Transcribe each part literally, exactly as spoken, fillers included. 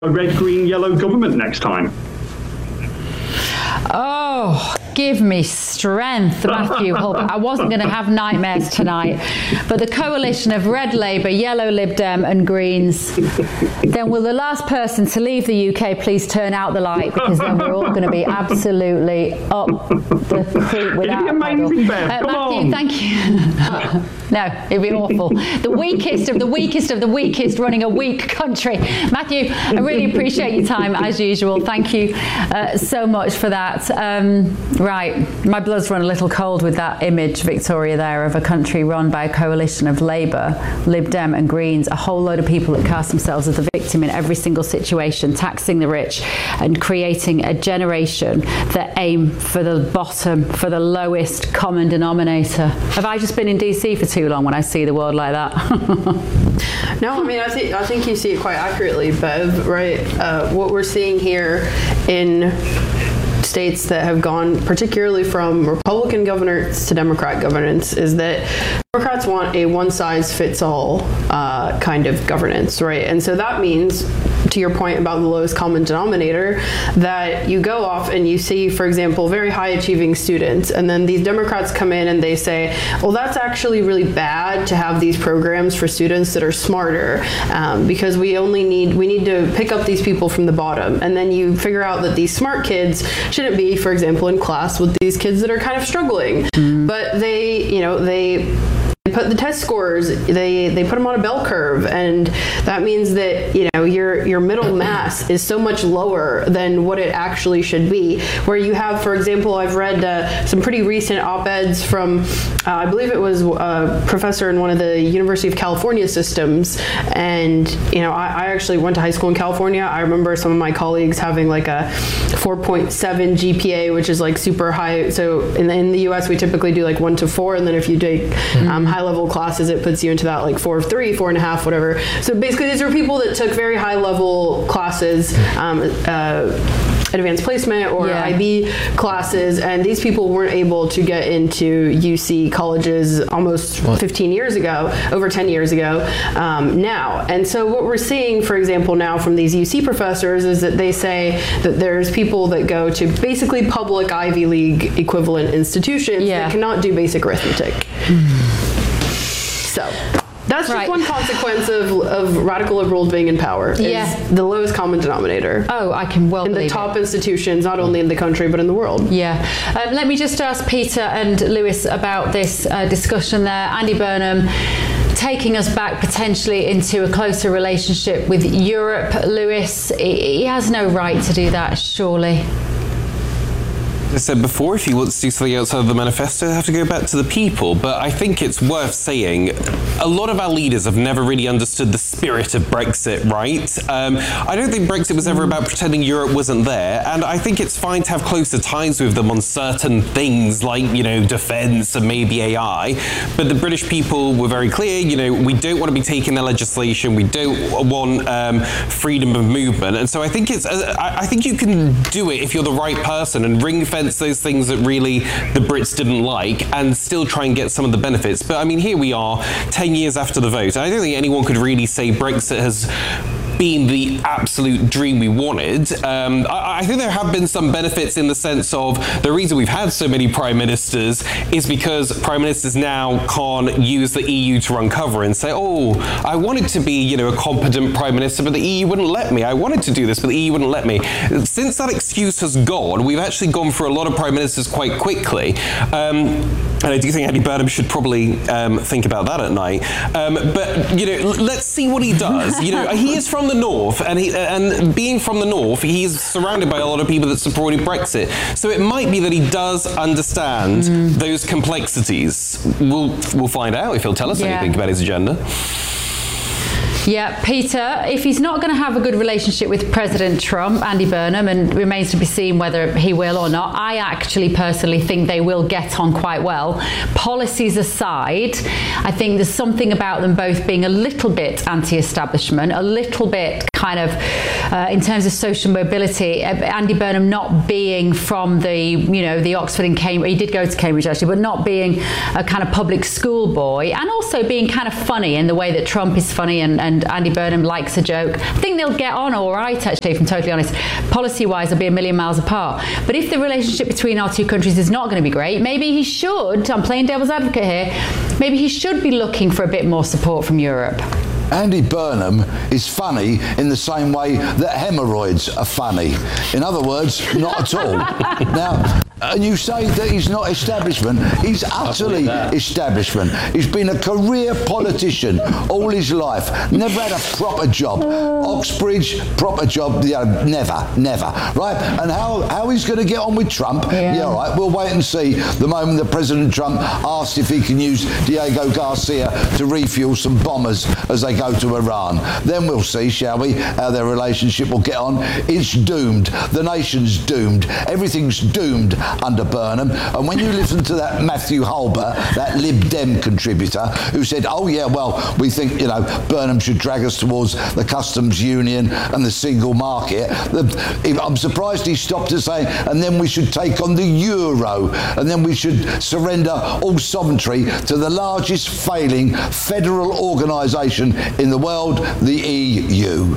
a red, green, yellow government next time? Oh, give me strength, Matthew Hulp. I wasn't going to have nightmares tonight, but the coalition of Red Labour, Yellow Lib Dem and Greens, then will the last person to leave the U K please turn out the light, because then we're all going to be absolutely up the creek without a paddle. Uh, Matthew, on. Thank you. No, it'd be awful. The weakest of the weakest of the weakest running a weak country. Matthew, I really appreciate your time as usual. Thank you uh, so much for that. Um, right, my blood's run a little cold with that image, Victoria, there, of a country run by a coalition of Labour, Lib Dem and Greens, a whole load of people that cast themselves as the victim in every single situation, taxing the rich and creating a generation that aim for the bottom, for the lowest common denominator. Have I just been in D C for too long when I see the world like that? No, I mean, I think I think you see it quite accurately, Bev, right? Uh, what we're seeing here in states that have gone particularly from Republican governance to Democrat governance is that Democrats want a one-size-fits-all uh, kind of governance, right? And so that means, to your point about the lowest common denominator, that you go off and you see, for example, very high-achieving students, and then these Democrats come in and they say, well, that's actually really bad to have these programs for students that are smarter, um, because we only need, we need to pick up these people from the bottom. And then you figure out that these smart kids shouldn't be, for example, in class with these kids that are kind of struggling. Mm. But they, you know, they... They put the test scores, they they put them on a bell curve, and that means that, you know, your your middle mass is so much lower than what it actually should be. Where you have, for example, I've read uh, some pretty recent op-eds from, uh, I believe it was a professor in one of the University of California systems, and, you know, I, I actually went to high school in California. I remember some of my colleagues having like a four point seven G P A, which is like super high. So in the, in the U S we typically do like one to four, and then if you take mm-hmm. um, high level classes, it puts you into that like four, three, four and a half, whatever. So basically these are people that took very high level classes, um, uh, advanced placement or yeah. I B classes, and these people weren't able to get into U C colleges almost what? fifteen years ago, over ten years ago um, now. And so what we're seeing, for example, now from these U C professors is that they say that there's people that go to basically public Ivy League equivalent institutions yeah. that cannot do basic arithmetic. So that's just right. one consequence of, of radical liberals being in power. Is yeah. the lowest common denominator. Oh, I can well in believe the top it. institutions, not only in the country but in the world. Yeah. Um, let me just ask Peter and Lewis about this uh, discussion there. Andy Burnham taking us back potentially into a closer relationship with Europe. Lewis, he has no right to do that, surely. I said before, if he wants to do something outside of the manifesto, they have to go back to the people. But I think it's worth saying, a lot of our leaders have never really understood the spirit of Brexit, right? Um, I don't think Brexit was ever about pretending Europe wasn't there, and I think it's fine to have closer ties with them on certain things like, you know, defence and maybe A I. But the British people were very clear, you know, we don't want to be taking their legislation, we don't want um, freedom of movement. And so I think it's, uh, I, I think you can do it if you're the right person and ring fence those things that really the Brits didn't like and still try and get some of the benefits. But I mean, here we are, ten years after the vote. I don't think anyone could really say Brexit has been the absolute dream we wanted. Um, I, I think there have been some benefits in the sense of the reason we've had so many prime ministers is because prime ministers now can't use the E U to run cover and say, oh, I wanted to be, you know, a competent prime minister, but the E U wouldn't let me. I wanted to do this, but the E U wouldn't let me. Since that excuse has gone, we've actually gone for a lot of prime ministers quite quickly. Um, and I do think Andy Burnham should probably um, think about that at night. Um, but, you know, let's see what he does. You know, he is from the north, and he, and being from the north, he's surrounded by a lot of people that supported Brexit. So it might be that he does understand mm. those complexities. We'll we'll find out if he'll tell us yeah. anything about his agenda. Yeah, Peter, if he's not going to have a good relationship with President Trump, Andy Burnham, and remains to be seen whether he will or not, I actually personally think they will get on quite well. Policies aside, I think there's something about them both being a little bit anti-establishment, a little bit kind of, uh, in terms of social mobility, Andy Burnham not being from the, you know, the Oxford and Cambridge, he did go to Cambridge actually, but not being a kind of public school boy, and also being kind of funny in the way that Trump is funny and, and and Andy Burnham likes a joke. I think they'll get on all right, actually, if I'm totally honest. Policy-wise, they'll be a million miles apart. But if the relationship between our two countries is not going to be great, maybe he should, I'm playing devil's advocate here, maybe he should be looking for a bit more support from Europe. Andy Burnham is funny in the same way that hemorrhoids are funny. In other words, not at all. Now, and you say that he's not establishment. He's utterly establishment. He's been a career politician all his life. Never had a proper job. Oxbridge, proper job, yeah, never, never. Right? And how, how he's going to get on with Trump, yeah. yeah, all right, we'll wait and see the moment that President Trump asks if he can use Diego Garcia to refuel some bombers as they go to Iran. Then we'll see, shall we, how their relationship will get on. It's doomed. The nation's doomed. Everything's doomed under Burnham. And when you listen to that Matthew Halber, that Lib Dem contributor, who said, oh yeah, well, we think, you know, Burnham should drag us towards the customs union and the single market. The, I'm surprised he stopped to say, and then we should take on the euro, and then we should surrender all sovereignty to the largest failing federal organisation in the world, the E U.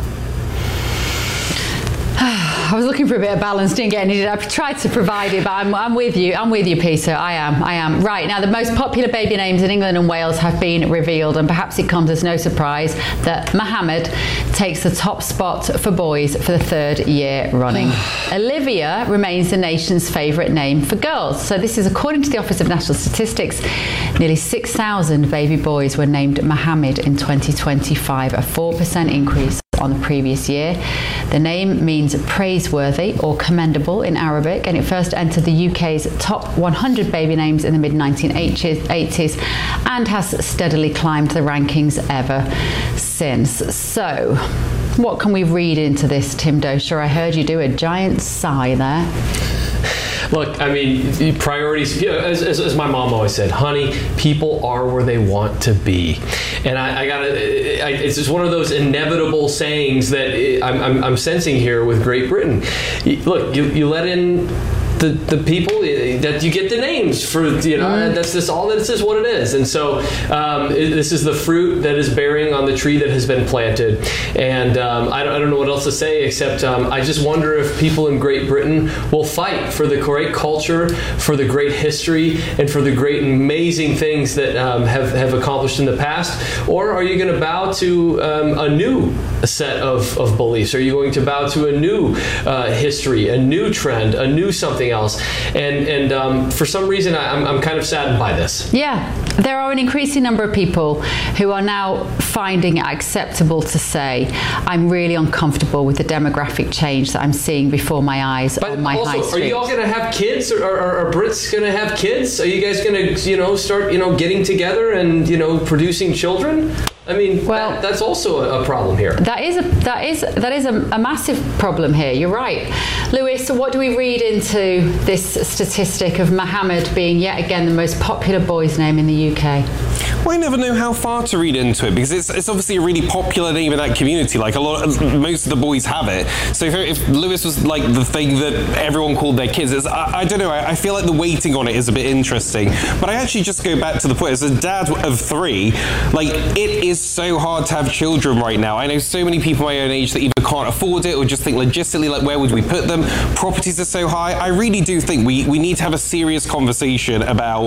I was looking for a bit of balance, didn't get any. I've tried to provide it, but I'm, I'm with you. I'm with you, Peter. I am. I am. Right, now the most popular baby names in England and Wales have been revealed, and perhaps it comes as no surprise that Mohammed takes the top spot for boys for the third year running. Olivia remains the nation's favourite name for girls. So this is according to the Office of National Statistics. Nearly six thousand baby boys were named Mohammed in twenty twenty-five, a four percent increase on the previous year. The name means praiseworthy or commendable in Arabic, and it first entered the U K's top one hundred baby names in the mid nineteen eighties and has steadily climbed the rankings ever since. So, what can we read into this, Tim Dosher? I heard you do a giant sigh there. Look, I mean, priorities, you know, as, as, as my mom always said, honey, people are where they want to be. And I, I gotta, I, it's just one of those inevitable sayings that I'm, I'm, I'm sensing here with Great Britain. Look, you, you let in the, the people that you get the names for, you know, mm. that's just all that it is what it is. And so um, it, this is the fruit that is bearing on the tree that has been planted. And um, I, don't, I don't know what else to say except um, I just wonder if people in Great Britain will fight for the great culture, for the great history, and for the great amazing things that um, have, have accomplished in the past. Or are you going to bow to um, a new set of, of beliefs? Are you going to bow to a new uh, history, a new trend, a new something else? And and um, for some reason, I, I'm, I'm kind of saddened by this. Yeah, there are an increasing number of people who are now finding it acceptable to say, I'm really uncomfortable with the demographic change that I'm seeing before my eyes but on my also, high street. Are you all going to have kids? Or are, are Brits going to have kids? Are you guys going to, you know, start, you know, getting together and, you know, producing children? I mean, well, that, that's also a, a problem here. That is a that is that is a, a massive problem here. You're right, Lewis. So what do we read into this statistic of Mohammed being yet again the most popular boy's name in the U K? Well, I never know how far to read into it because it's, it's obviously a really popular name in that community. Like a lot, of, most of the boys have it. So if, if Lewis was like the thing that everyone called their kids, it's, I, I don't know. I, I feel like the weighting on it is a bit interesting. But I actually just go back to the point. As a dad of three, like it is so hard to have children right now. I know so many people my own age that either can't afford it or just think logistically, like where would we put them? Properties are so high. I really do think we, we need to have a serious conversation about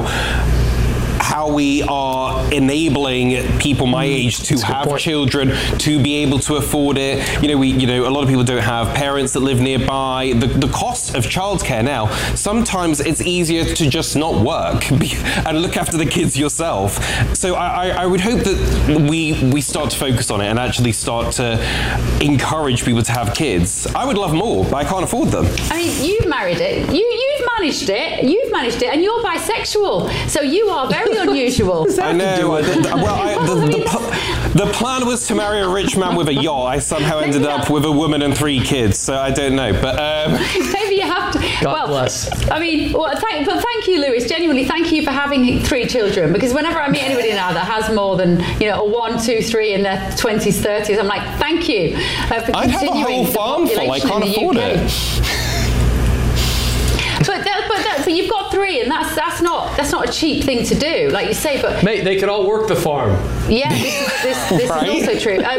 how we are enabling people my age to have children, to be able to afford it. You know, we, you know, a lot of people don't have parents that live nearby. The, the cost of childcare now, sometimes it's easier to just not work and look after the kids yourself. So I, I, I would hope that we we start to focus on it and actually start to encourage people to have kids. I would love more, but I can't afford them. I mean, you've married it. You, you've managed it. You've managed it, and you're bisexual. So you are very unusual. I know. Well, I, the, the, the plan was to marry a rich man with a yacht. I somehow ended up with a woman and three kids, so I don't know. But um, maybe you have to. God well, bless. I mean, well, thank, but thank you, Lewis. Genuinely, thank you for having three children. Because whenever I meet anybody now that has more than, you know, a one, two, three in their twenties, thirties, I'm like, thank you uh, for I'd continuing have a whole farm full. I can't afford it. But, that, but, that, but you've got three, and and that's that's not that's not a cheap thing to do, like you say. But mate, they could all work the farm. Yeah, this, this, this Right? is also true.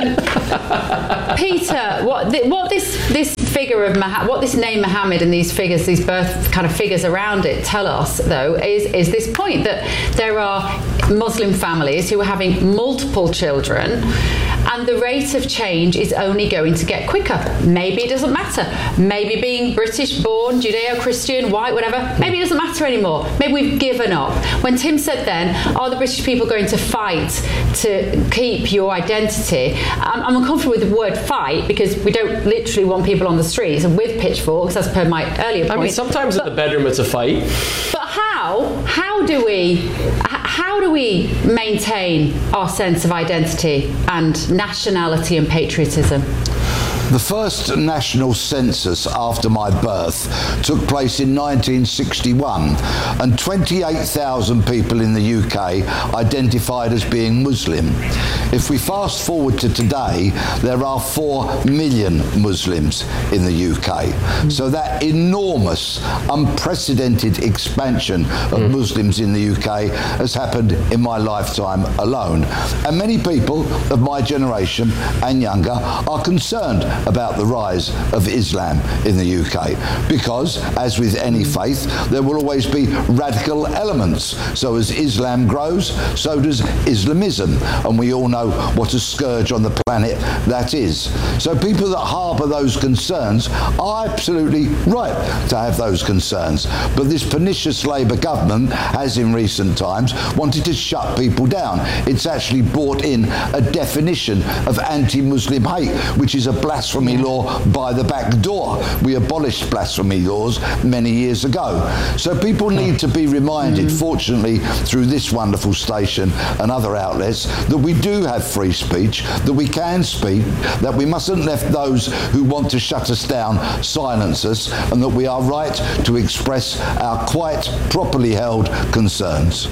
Um, Peter, what the, what this this figure of Mah- what this name Muhammad and these figures, these birth kind of figures around it tell us, though, is is this point that there are Muslim families who are having multiple children, and the rate of change is only going to get quicker. Maybe it doesn't matter. Maybe being British born, Judeo-Christian, white, whatever, maybe it doesn't matter anymore. Maybe we've given up. When Tim said then, are the British people going to fight to keep your identity? I'm, I'm uncomfortable with the word fight, because we don't literally want people on the streets and with pitchforks, as per my earlier point. I mean, sometimes but, in the bedroom it's a fight. But how? How do we? How do we maintain our sense of identity and nationality and patriotism? The first national census after my birth took place in nineteen sixty-one, and twenty-eight thousand people in the U K identified as being Muslim. If we fast forward to today, there are four million Muslims in the U K. So that enormous, unprecedented expansion of mm. Muslims in the U K has happened in my lifetime alone. And many people of my generation and younger are concerned about the rise of Islam in the U K, because, as with any faith, there will always be radical elements. So as Islam grows, so does Islamism, and we all know what a scourge on the planet that is. So people that harbour those concerns are absolutely right to have those concerns, but this pernicious Labour government has in recent times wanted to shut people down. It's actually brought in a definition of anti-Muslim hate, which is a blasphemy law by the back door. We abolished blasphemy laws many years ago. So people need to be reminded, mm. fortunately through this wonderful station and other outlets, that we do have free speech, that we can speak, that we mustn't let those who want to shut us down silence us, and that we are right to express our quite properly held concerns.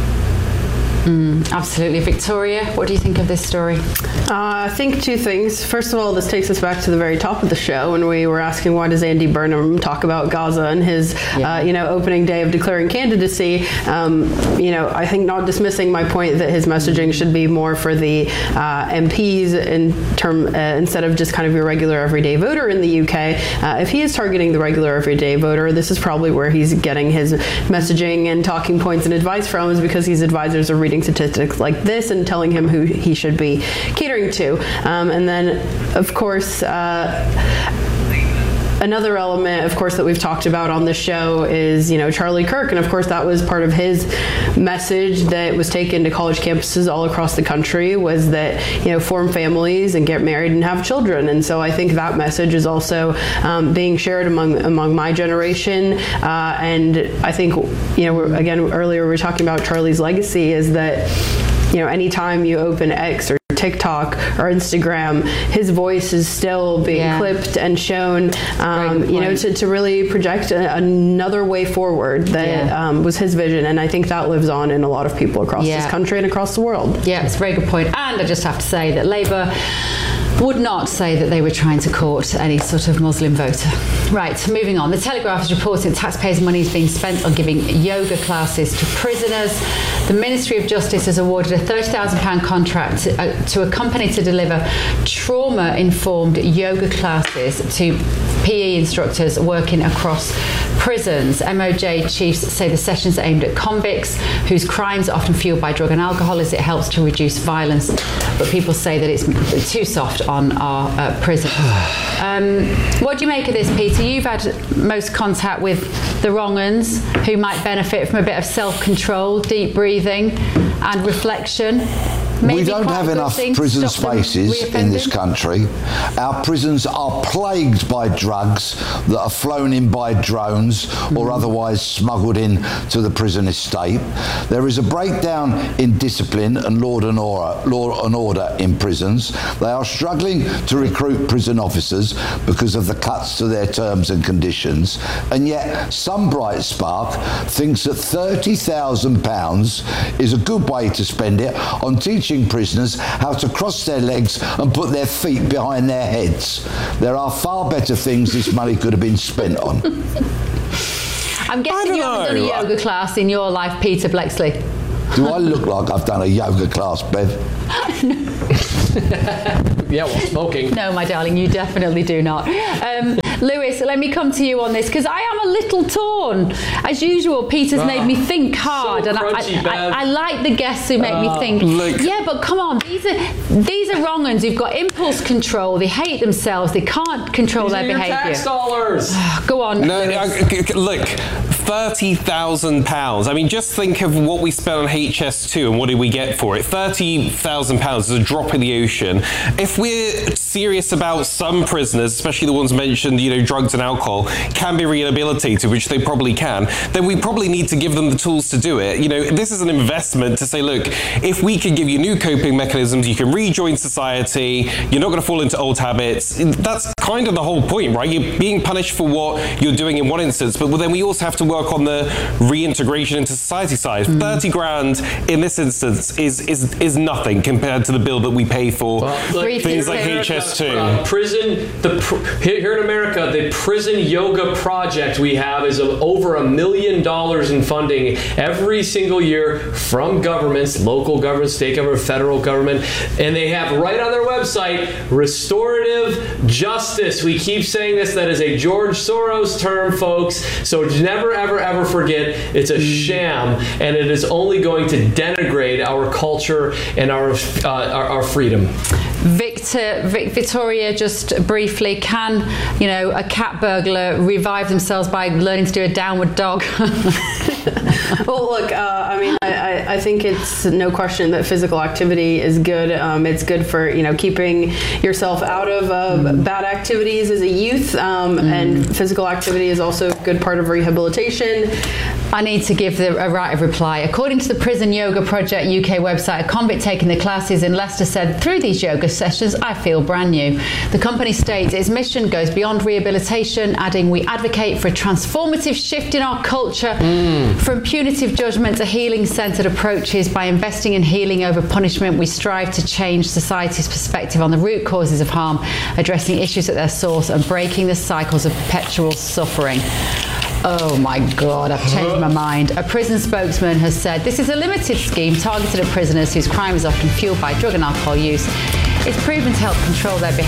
Mm, absolutely. Victoria, what do you think of this story? Uh, I think two things. First of all, this takes us back to the very top of the show when we were asking, why does Andy Burnham talk about Gaza and his, yeah. uh, you know, opening day of declaring candidacy? Um, you know, I think not dismissing my point that his messaging should be more for the uh, M Ps in term uh, instead of just kind of your regular everyday voter in the U K. Uh, if he is targeting the regular everyday voter, this is probably where he's getting his messaging and talking points and advice from, is because his advisors are reading statistics like this and telling him who he should be catering to. Um, and then, of course, uh, another element, of course, that we've talked about on the show is, you know, Charlie Kirk. And of course, that was part of his message that was taken to college campuses all across the country, was that, you know, form families and get married and have children. And so I think that message is also um, being shared among among my generation. Uh, and I think, you know, we're, again, earlier we were talking about Charlie's legacy, is that, you know, anytime you open X or TikTok or Instagram, his voice is still being yeah. clipped and shown, um, you know, to, to really project a, another way forward that yeah. um, was his vision. And I think that lives on in a lot of people across yeah. this country and across the world. Yeah, it's a very good point. And I just have to say that Labour would not say that they were trying to court any sort of Muslim voter. Right, moving on. The Telegraph is reporting that taxpayers' money is being spent on giving yoga classes to prisoners. The Ministry of Justice has awarded a thirty thousand pounds contract to, uh, to a company to deliver trauma-informed yoga classes to P E instructors working across prisons. M O J chiefs say the sessions are aimed at convicts whose crimes are often fueled by drug and alcohol, as it helps to reduce violence. But people say that it's too soft on our uh, prisons. Um, what do you make of this, Peter? You've had most contact with the wrong uns who might benefit from a bit of self-control, deep breathing and reflection. Maybe we don't have enough prison spaces in this country. Our prisons are plagued by drugs that are flown in by drones mm. or otherwise smuggled in to the prison estate. There is a breakdown in discipline and law and order, law and order in prisons. They are struggling to recruit prison officers because of the cuts to their terms and conditions. And yet some bright spark thinks that thirty thousand pounds is a good way to spend it on teaching prisoners how to cross their legs and put their feet behind their heads. There are far better things this money could have been spent on. I'm guessing I you don't haven't done a know. yoga class in your life, Peter Blexley. Do I look like I've done a yoga class, Bev? Yeah, well, smoking. No, my darling, you definitely do not. Um, Lewis, let me come to you on this because I am a little torn. As usual, Peter's Ah, made me think hard, so and I, crunchy, I, Bev. I, I like the guests who make me Ah. think. Look. Yeah, but come on, these are these are wrong uns who've got impulse control. They hate themselves. They can't control These are their your behaviour. tax dollars. Go on. No, Lewis. I- c- c- look, thirty thousand pounds. I mean, just think of what we spent on H S two and what did we get for it? thirty thousand pounds is a drop in the ocean. If we're serious about some prisoners, especially the ones mentioned, you know, drugs and alcohol, can be rehabilitated, which they probably can, then we probably need to give them the tools to do it. You know, this is an investment to say, look, if we can give you new coping mechanisms, you can rejoin society, you're not going to fall into old habits. That's kind of the whole point, right? You're being punished for what you're doing in one instance, but then we also have to work on the reintegration into society side. Mm. thirty grand in this instance is, is, is nothing compared to the bill that we pay for Well, look, things here like in H S two. America, uh, prison, the pr- here, here in America, the prison yoga project we have is of over a million dollars in funding every single year from governments, local government, state government, federal government, and they have right on their website restorative justice. We keep saying this. That is a George Soros term, folks. So never, ever, ever forget it's a sham, and it is only going to denigrate our culture and our uh, our, our freedom. Victor, Vic, Victoria, just briefly, can, you know, a cat burglar revive themselves by learning to do a downward dog? Well, look, uh, I mean, I, I- I think it's no question that physical activity is good. Um, it's good for, you know, keeping yourself out of uh, bad activities as a youth, um, and physical activity is also a good part of rehabilitation. I need to give the, a right of reply. According to the Prison Yoga Project U K website, a convict taking the classes in Leicester said, through these yoga sessions, I feel brand new. The company states its mission goes beyond rehabilitation, adding, we advocate for a transformative shift in our culture from punitive judgment to healing-centred approaches. By investing in healing over punishment, we strive to change society's perspective on the root causes of harm, addressing issues at their source and breaking the cycles of perpetual suffering. Oh my God, I've changed my mind. A prison spokesman has said this is a limited scheme targeted at prisoners whose crime is often fueled by drug and alcohol use. It's proven to help control their behaviour.